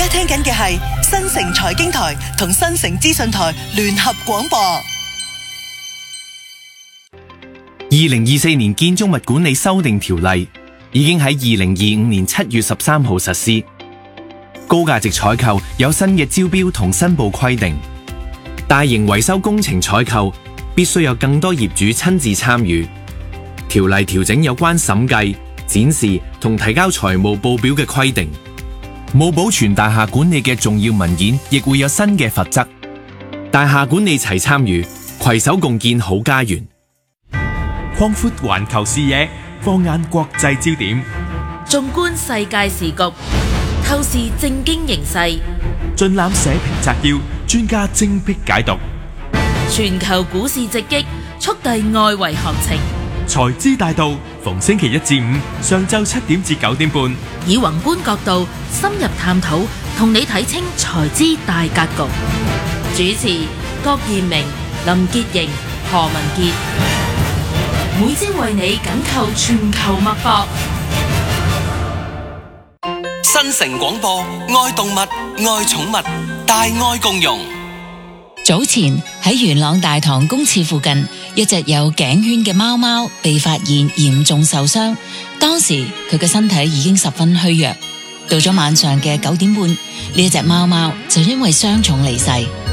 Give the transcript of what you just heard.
聽緊嘅係新城財經台同新城資訊台聯合廣播。 2024年建築物管理修訂條例已經喺2025年7月13號實施。高價值採購有新嘅招標同申報規定，大型維修工程採購必須有更多業主親自參與。條例調整有關審計、展示同提交財務報表嘅規定。冇保存大廈管理嘅重要文件，亦會有新嘅罰則。大廈管理齊參與，攜手共建好家園。 擴闊環球視野，放眼國際焦點， 縱觀世界時局，透視政經形勢， 盡覽社評摘要，專家精闢解讀。 全球股市直擊，速遞外圍行情。 財資大道，逢星期一至五上晝7點至9點半， 以宏觀角度深入探討，同你睇清財資大格局。主持郭彥明、林潔瑩、何文傑，每朝為你緊扣全球脈搏。 新城廣播，愛動物，愛寵物，大愛共融。 早前喺元朗大棠公廁附近，一隻有頸圈嘅貓貓被發現嚴重受傷，當時佢嘅身體已經十分虛弱。到咗晚上嘅9點半，呢一隻貓貓就因為傷重離世。